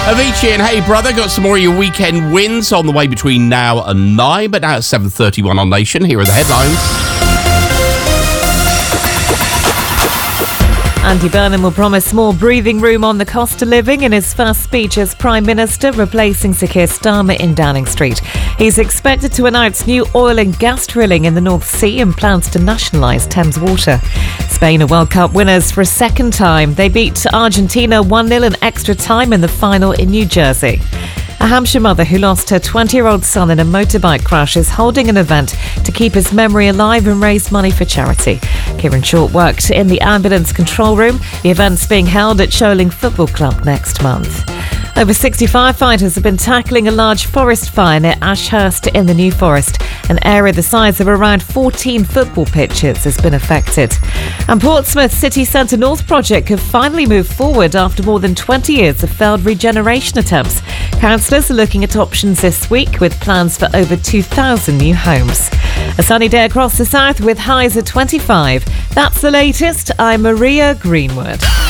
Avicii and Hey Brother, got some more of your weekend wins on the way between now and 9, but now at 7:31 on Nation. Here are the headlines. Andy Burnham will promise more breathing room on the cost of living in his first speech as Prime Minister, replacing Sir Keir Starmer in Downing Street. He's expected to announce new oil and gas drilling in the North Sea and plans to nationalise Thames Water. Spain are World Cup winners for a second time. They beat Argentina 1-0 in extra time in the final in New Jersey. A Hampshire mother who lost her 20-year-old son in a motorbike crash is holding an event to keep his memory alive and raise money for charity. Kieran Short worked in the ambulance control room. The event's being held at Sholing Football Club next month. Over 60 firefighters have been tackling a large forest fire near Ashurst in the New Forest. An area the size of around 14 football pitches has been affected. And Portsmouth City Centre North project could finally move forward after more than 20 years of failed regeneration attempts. Councillors are looking at options this week with plans for over 2,000 new homes. A sunny day across the south with highs of 25. That's the latest. I'm Maria Greenwood.